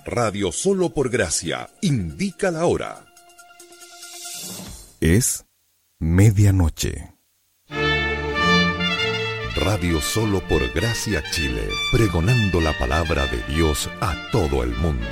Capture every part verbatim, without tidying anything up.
Radio Solo por Gracia indica la hora. Es medianoche. Radio Solo por Gracia Chile, pregonando la palabra de Dios a todo el mundo.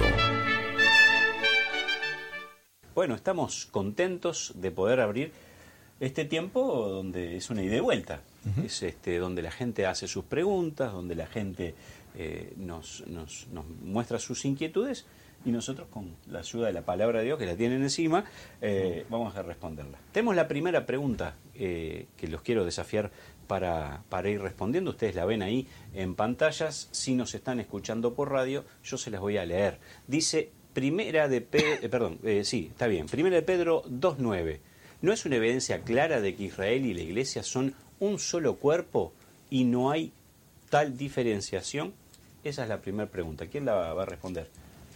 Bueno, estamos contentos de poder abrir este tiempo donde es una ida y vuelta. Uh-huh. Es este donde la gente hace sus preguntas, donde la gente eh, nos, nos, nos muestra sus inquietudes y nosotros, con la ayuda de la palabra de Dios, que la tienen encima, eh, vamos a responderla. Tenemos la primera pregunta eh, que los quiero desafiar para, para ir respondiendo. Ustedes la ven ahí en pantallas. Si nos están escuchando por radio, yo se las voy a leer. Dice, primera de Pedro, eh, perdón, eh, sí, está bien, primera de Pedro dos nueve. ¿No es una evidencia clara de que Israel y la Iglesia son un solo cuerpo y no hay tal diferenciación? Esa es la primera pregunta. ¿Quién la va a responder?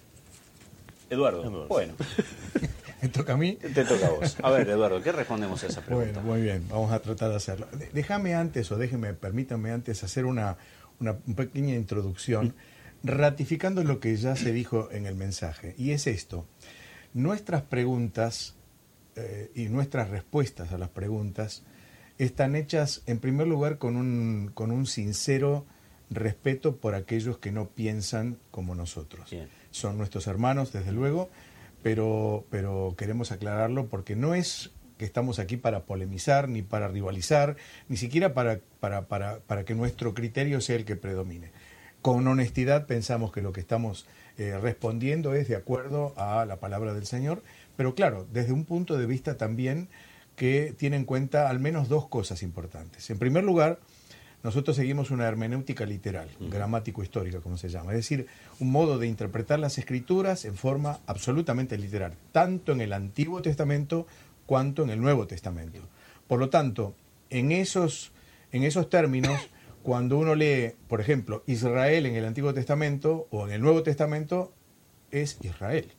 Eduardo. Eduardo. Bueno. ¿Me toca a mí? Te toca a vos. A ver, Eduardo, ¿qué respondemos a esa pregunta? Bueno, muy bien, vamos a tratar de hacerlo. Déjame antes, o déjeme, permítanme antes hacer una, una pequeña introducción, ratificando lo que ya se dijo en el mensaje. Y es esto: nuestras preguntas eh, y nuestras respuestas a las preguntas están hechas, en primer lugar, con un, con un sincero respeto por aquellos que no piensan como nosotros. Bien. Son nuestros hermanos, desde luego, pero, pero queremos aclararlo porque no es que estamos aquí para polemizar, ni para rivalizar, ni siquiera para, para, para, para que nuestro criterio sea el que predomine. Con honestidad pensamos que lo que estamos eh, respondiendo es de acuerdo a la palabra del Señor, pero claro, desde un punto de vista también que tiene en cuenta al menos dos cosas importantes. En primer lugar, nosotros seguimos una hermenéutica literal, uh-huh. gramático-histórica, como se llama, es decir, un modo de interpretar las Escrituras en forma absolutamente literal, tanto en el Antiguo Testamento cuanto en el Nuevo Testamento. Por lo tanto, en esos, en esos términos, cuando uno lee, por ejemplo, Israel en el Antiguo Testamento o en el Nuevo Testamento, es Israel,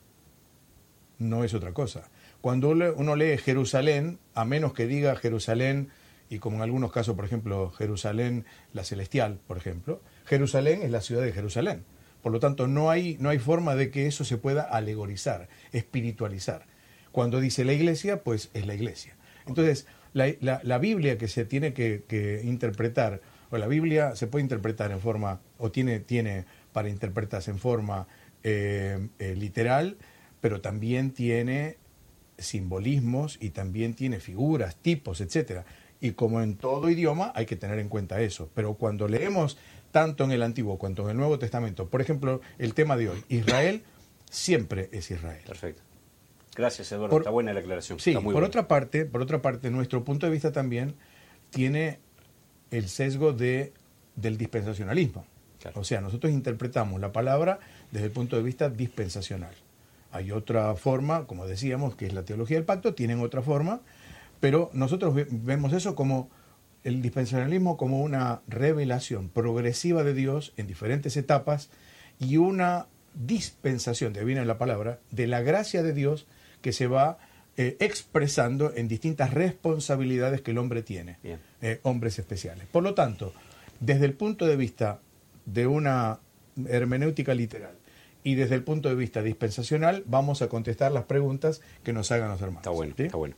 no es otra cosa. Cuando uno lee Jerusalén, a menos que diga Jerusalén, y como en algunos casos, por ejemplo, Jerusalén, la celestial, por ejemplo, Jerusalén es la ciudad de Jerusalén. Por lo tanto, no hay, no hay forma de que eso se pueda alegorizar, espiritualizar. Cuando dice la iglesia, pues es la iglesia. Entonces, la, la, la Biblia que se tiene que, que interpretar, o la Biblia se puede interpretar en forma, o tiene, tiene para interpretarse en forma eh, eh, literal, pero también tiene simbolismos y también tiene figuras, tipos, etcétera. Y como en todo idioma hay que tener en cuenta eso. Pero cuando leemos tanto en el Antiguo cuanto en el Nuevo Testamento, por ejemplo, el tema de hoy, Israel siempre es Israel. Perfecto. Gracias, Eduardo. Por, Está buena la aclaración. Sí, Está muy por buena. otra parte, por otra parte, nuestro punto de vista también tiene el sesgo de, del dispensacionalismo. Claro. O sea, nosotros interpretamos la palabra desde el punto de vista dispensacional. Hay otra forma, como decíamos, que es la teología del pacto, tienen otra forma, pero nosotros vemos eso como el dispensacionalismo como una revelación progresiva de Dios en diferentes etapas y una dispensación, de ahí viene la palabra, de la gracia de Dios que se va eh, expresando en distintas responsabilidades que el hombre tiene, eh, hombres especiales. Por lo tanto, desde el punto de vista de una hermenéutica literal y desde el punto de vista dispensacional, vamos a contestar las preguntas que nos hagan los hermanos. Está bueno, ¿sí? está bueno.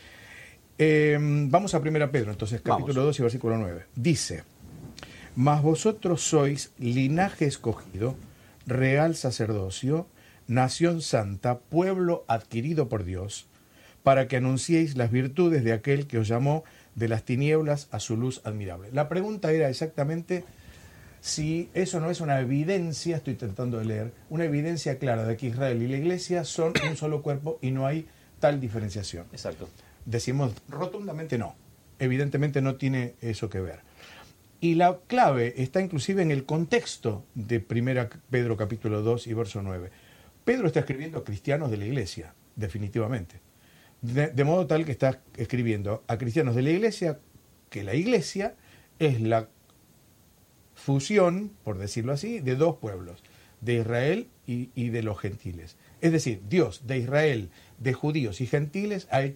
Eh, vamos a primera Pedro, entonces, capítulo vamos. dos y versículo nueve. Dice, mas vosotros sois linaje escogido, real sacerdocio, nación santa, pueblo adquirido por Dios, para que anunciéis las virtudes de aquel que os llamó de las tinieblas a su luz admirable. La pregunta era exactamente si eso no es una evidencia, estoy tratando de leer, una evidencia clara de que Israel y la Iglesia son un solo cuerpo y no hay tal diferenciación. Exacto. Decimos rotundamente no, evidentemente no tiene eso que ver. Y la clave está inclusive en el contexto de primera Pedro capítulo dos y verso nueve. Pedro está escribiendo a cristianos de la iglesia, definitivamente. De, de modo tal que está escribiendo a cristianos de la iglesia, que la iglesia es la fusión, por decirlo así, de dos pueblos, de Israel y, y de los gentiles. Es decir, Dios de Israel, de judíos y gentiles, ha,